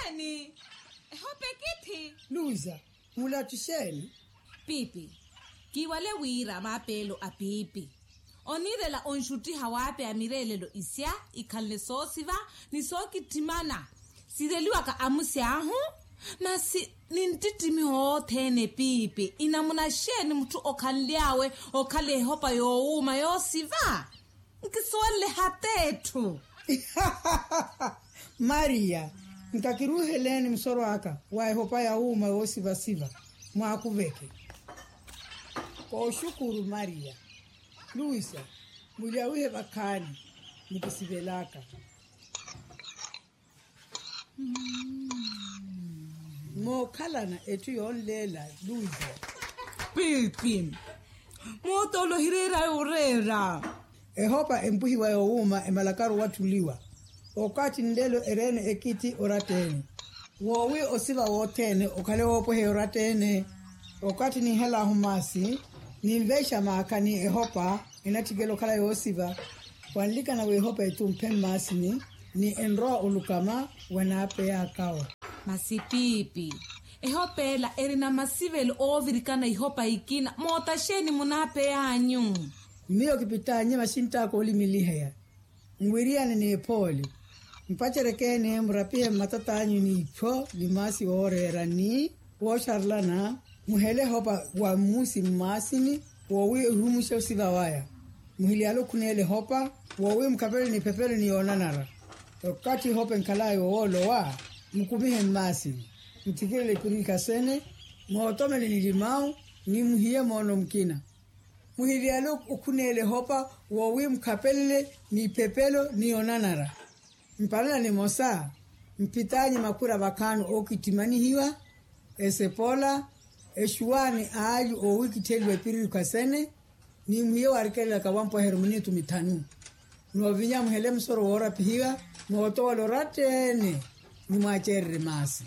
Sheni, hope kithi. Luza, mulatu sheni. Pipi, kiwale wira mapelo a pipi. Onirela onshuti hawape amirelelo isya, ikalne sosiva, ni soki timana. Sireliwa ka amusi ahu, masi nintitimi hothene pipi. Inamuna sheni mtu okanliawe, okale hopa youma yosiva. Nkiswale hatetu. Maria, nkakiruheleni msoro waka, wae hopa ya uma yosiva siva. Mwakuveke. Kwa ushukuru Maria. Luisa, muliawihe bakani, nikisivelaka. Mokalana etu yonlela, Luisa. Pipi, motolo hirera urera. Ehopa empuhi wa youma emalakaru watuliwa. Okati ndelo erene ekiti oratene. Wowi osiva wotene, okale wopohe oratene. Okati ni hela humasi, ni mvesha maakani ehopa, inatigelo kala yosiva. Wanlika na wehopa etu mpemmasini, ni enroa ulukama, wanape ya kawa. Masipipi, ehopela erina masivelo ovirikana ihopa ikina, mota sheni munape ya anyu. Miyo kipita nyema shintako oli milihea. Mwiriane ni epoli. Mpacherekene mrapie matata anyu ni ipo, limasi orera ni, washarlana, muhele hopa wa musi masini, wawi rumusha usiva waya. Muhili alo kunele hopa, wawi mkapele ni pepele ni onanara. Wakati hopa nkalayo olo wa, mkumihe masini. Mtikile kurika sene, muotomele ni limau, ni muhiye mono mkina. Muhili alo ukunele hopa, wawi mkapele ni pepelo ni onanara. Mpalala ni mosa, mpitani makura bakanu okitimani hiwa, esepola, eshuani aaju o wiki telwe piri kasene ni mhiyo warikela kawampo hermuni tumitanu no vinya mhele msoro ora pihiga no tolo ratene ni macheri masi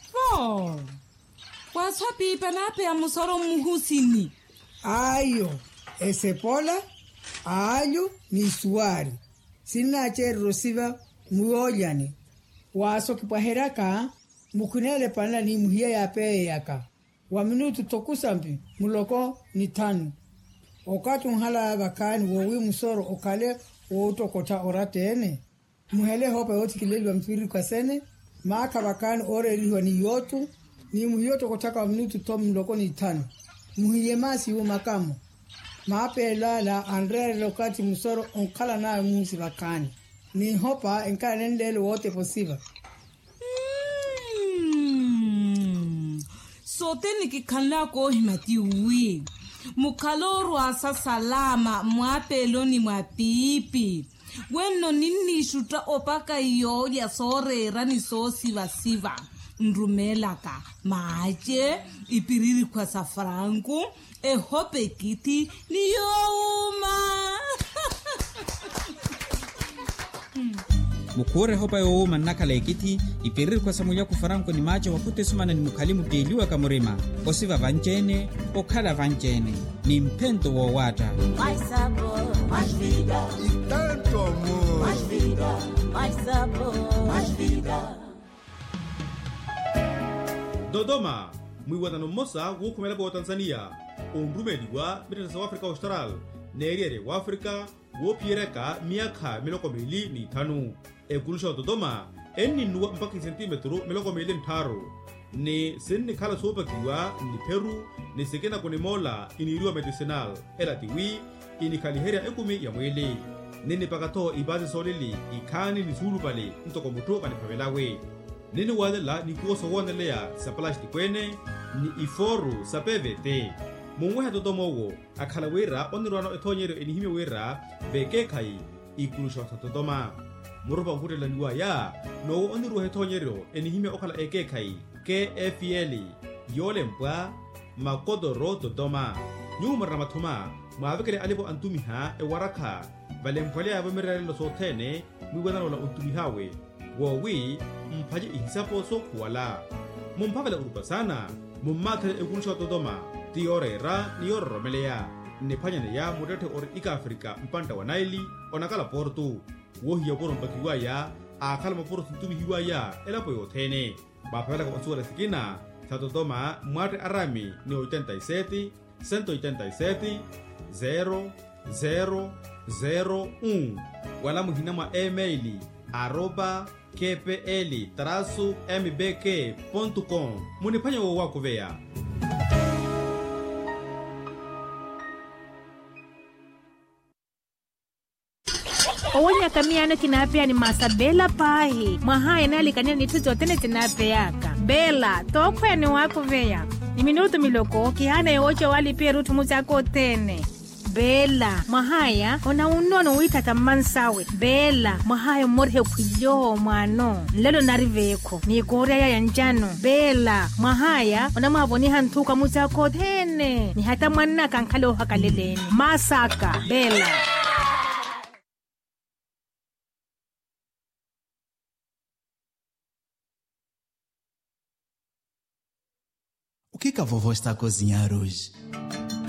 kwa sapi panape ya musoro muhusini ayo esepola aaju ni suari sina cheri rosiva muojani waso kipaheraka mukunele pana ni mhiya ya peye yaka wa minutu tokusampi muloko ni tanu okati unhala bakani wowi musoro okale wotokota oratene muhele hopa yoti kilelwa mpiri kwa sene maka bakani oreliwa ni yotu ni muhiyoto kotaka wa minutu tomu muloko ni tanu muhiye masi hu makamu maape la andre lokati musoro onkala na musi bakani ni hopa enkala nendele wote posiva Soteni kikanla ko himati uwi. Mukaloru asa salama mwapelo ni mwapipi. Weno nini shuta opaka iyo ya sorera ni so siva. Nrumelaka maache ipiriri kwa safranku. Ehope kiti ni youma. Mukure hopa yo manaka lekiti ipiriri kwa samulia kufaranko ni macho wakute sumana ni mukalimu deliwa kamurema osiva vanjene okala vanjene ni mpento wa wata mais sabor, mais vida e tanto amor, mais vida, mais sabor, mais vida. Dodoma mwiwatano mosa wukumela bo Tanzania ondumeliwa mitata South Africa Austral neriere wa Africa wopiereka miaka miloko mili ni tanu ekulusha Dodoma eni nuwa mpaki centimetro miloko mili ntaro ni seni kala sopa kiwa ni Peru ni sekena kone mola iniriwa medicinal elatiwi inikaliheria ekumi ya mwili nini pakato ibazi solili ikani ni sulu pali ntoko muto kanipamelawe nini wadela ni kuoso wandelea sa plasti kwene ni iforu sa PVT mungwe Dodoma wo akalawera onirwano etonyero enihime wera beke kai ikulusha Dodoma murupa ngutela niwa ya no onirwa etonyero enihime okala eke kai KFL yole mbwa makodoro Dodoma nyuma ramathuma mwavekele alipo antumiha ewaraka valempwale abamerele lo sotene mwiwana la untumihawe wowi mpaje ihisapo so kuwala mumpavela urupa sana mummathele ekulusha Dodoma tiorera ni oromelea nepanyane ya mudete or ika Afrika mpanta wa Naili onakala portu wohiya poro mpakiwa ya akala maporo tutubi hiwa ya elapo yothene Bapela kwa sura sikina Satotoma Mwate Arami ni 87 187 0001 wala muhina mwa email @kpl-mbk.com munipanya wako vea. Owonya kamiana kinapea ni masa Bela pahi mwahaya nalikania ni tuzo tene tinapeyaka Bela tokwe ni wako vea ni minuto miloko kihana yoche wali pia rutu muzako tene Bela mwahaya ona unono wita tamansawe Bela mwahaya morhe kuyo mwano lelo nariveko ni korea ya njano Bela mwahaya ona mwaboni hantuka muzako tene ni hata mwana kankalo hakaleleni masaka Bela. O que a vovó está a cozinhar hoje?